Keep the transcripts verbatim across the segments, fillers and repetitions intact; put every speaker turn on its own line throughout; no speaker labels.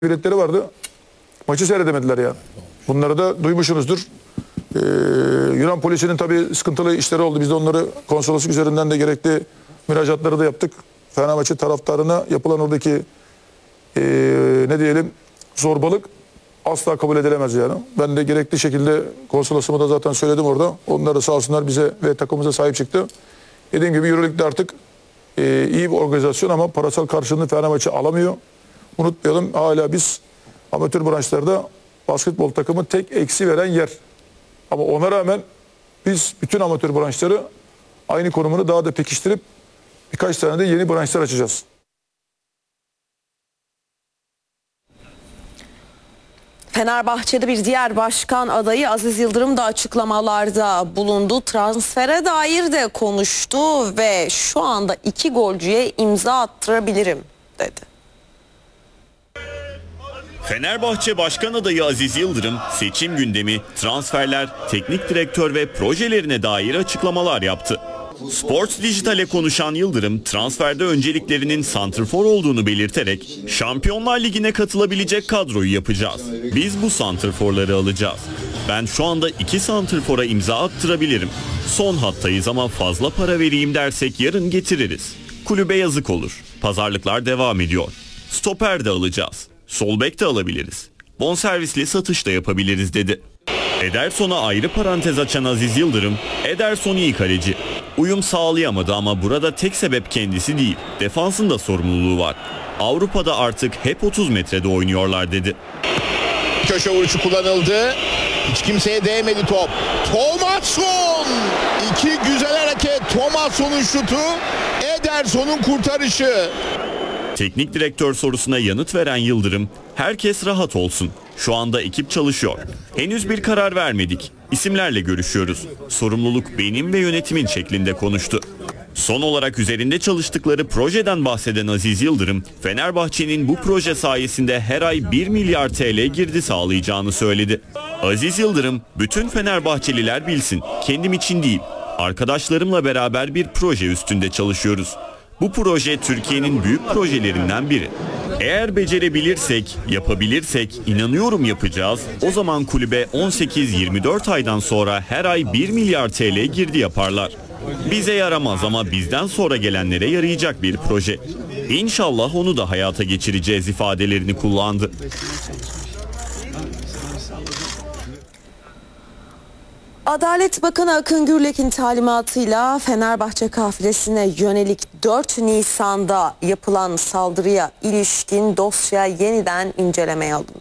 biletleri vardı. Maçı seyredemediler ya. Bunları da duymuşsunuzdur. Ee, Yunan polisinin tabii sıkıntılı işleri oldu. Biz de onları konsolosluk üzerinden de gerekli müracaatları da yaptık. Fenerbahçe taraftarına yapılan oradaki ee, ne diyelim zorbalık asla kabul edilemez yani. Ben de gerekli şekilde konsolosluğumu da zaten söyledim orada. Onlar da sağ olsunlar bize ve takımımıza sahip çıktı. Dediğim gibi Euroleague'de artık ee, iyi bir organizasyon ama parasal karşılığını Fenerbahçe alamıyor. Unutmayalım, hala biz amatör branşlarda basketbol takımı tek eksi veren yer. Ama ona rağmen biz bütün amatör branşları aynı konumunu daha da pekiştirip birkaç tane de yeni branşlar açacağız.
Fenerbahçe'de bir diğer başkan adayı Aziz Yıldırım da açıklamalarda bulundu. Transfere dair de konuştu ve şu anda iki golcüye imza attırabilirim dedi.
Fenerbahçe Başkan adayı Aziz Yıldırım seçim gündemi, transferler, teknik direktör ve projelerine dair açıklamalar yaptı. Sports Dijital'e konuşan Yıldırım, transferde önceliklerinin santrfor olduğunu belirterek Şampiyonlar Ligi'ne katılabilecek kadroyu yapacağız. Biz bu santrforları alacağız. Ben şu anda iki santrfora imza attırabilirim. Son hattayız ama fazla para vereyim dersek yarın getiririz. Kulübe yazık olur. Pazarlıklar devam ediyor. Stoper de alacağız. Sol bek de alabiliriz. Bonservisli satış da yapabiliriz dedi. Ederson'a ayrı parantez açan Aziz Yıldırım, Ederson iyi kaleci. Uyum sağlayamadı ama burada tek sebep kendisi değil. Defansın da sorumluluğu var. Avrupa'da artık hep otuz metrede oynuyorlar dedi.
Köşe vuruşu kullanıldı. Hiç kimseye değmedi top. Thomasson! İki güzel hareket. Thomasson'un şutu, Ederson'un kurtarışı.
Teknik direktör sorusuna yanıt veren Yıldırım, herkes rahat olsun. Şu anda ekip çalışıyor. Henüz bir karar vermedik. İsimlerle görüşüyoruz. Sorumluluk benim ve yönetimin şeklinde konuştu. Son olarak üzerinde çalıştıkları projeden bahseden Aziz Yıldırım, Fenerbahçe'nin bu proje sayesinde her ay bir milyar T L girdi sağlayacağını söyledi. Aziz Yıldırım, bütün Fenerbahçeliler bilsin, kendim için değil, arkadaşlarımla beraber bir proje üstünde çalışıyoruz. Bu proje Türkiye'nin büyük projelerinden biri. Eğer becerebilirsek, yapabilirsek, inanıyorum yapacağız. O zaman kulübe on sekiz yirmi dört aydan sonra her ay bir milyar T L girdi yaparlar. Bize yaramaz ama bizden sonra gelenlere yarayacak bir proje. İnşallah onu da hayata geçireceğiz ifadelerini kullandı.
Adalet Bakanı Akın Gürlek'in talimatıyla Fenerbahçe kafilesine yönelik dört Nisan'da yapılan saldırıya ilişkin dosya yeniden incelemeye alındı.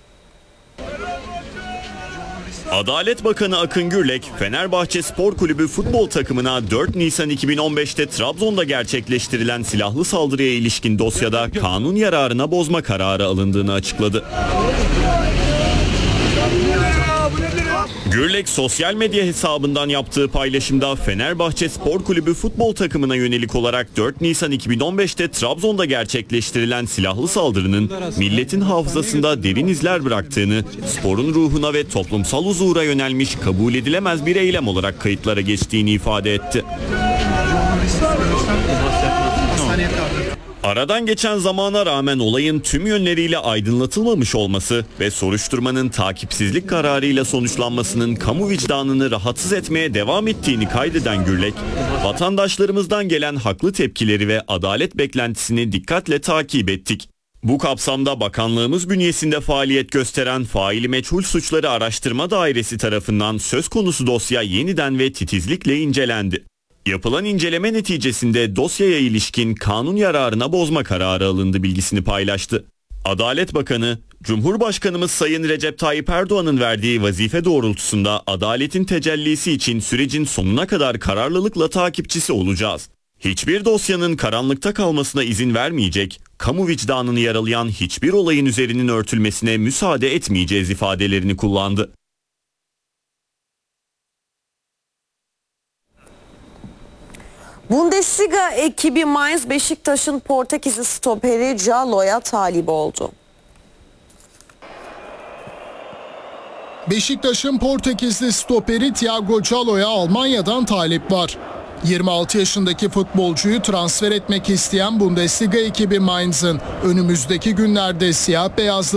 Adalet Bakanı Akın Gürlek, Fenerbahçe Spor Kulübü futbol takımına dört Nisan iki bin on beş'te Trabzon'da gerçekleştirilen silahlı saldırıya ilişkin dosyada kanun yararına bozma kararı alındığını açıkladı. Gürlek sosyal medya hesabından yaptığı paylaşımda Fenerbahçe Spor Kulübü futbol takımına yönelik olarak dört Nisan iki bin on beş'te Trabzon'da gerçekleştirilen silahlı saldırının milletin hafızasında derin izler bıraktığını, sporun ruhuna ve toplumsal huzura yönelmiş kabul edilemez bir eylem olarak kayıtlara geçtiğini ifade etti. Aradan geçen zamana rağmen olayın tüm yönleriyle aydınlatılmamış olması ve soruşturmanın takipsizlik kararıyla sonuçlanmasının kamu vicdanını rahatsız etmeye devam ettiğini kaydeden Gürlek, vatandaşlarımızdan gelen haklı tepkileri ve adalet beklentisini dikkatle takip ettik. Bu kapsamda bakanlığımız bünyesinde faaliyet gösteren Faili Meçhul Suçları Araştırma Dairesi tarafından söz konusu dosya yeniden ve titizlikle incelendi. Yapılan inceleme neticesinde dosyaya ilişkin kanun yararına bozma kararı alındı bilgisini paylaştı. Adalet Bakanı, Cumhurbaşkanımız Sayın Recep Tayyip Erdoğan'ın verdiği vazife doğrultusunda adaletin tecellisi için sürecin sonuna kadar kararlılıkla takipçisi olacağız. Hiçbir dosyanın karanlıkta kalmasına izin vermeyecek, kamu vicdanını yaralayan hiçbir olayın üzerinin örtülmesine müsaade etmeyeceğiz ifadelerini kullandı.
Bundesliga ekibi Mainz Beşiktaş'ın Portekizli stoperi Jaló'ya talip oldu.
Beşiktaş'ın Portekizli stoperi Thiago Jaló'ya Almanya'dan talip var. yirmi altı yaşındaki futbolcuyu transfer etmek isteyen Bundesliga ekibi Mainz'ın önümüzdeki günlerde siyah beyazlı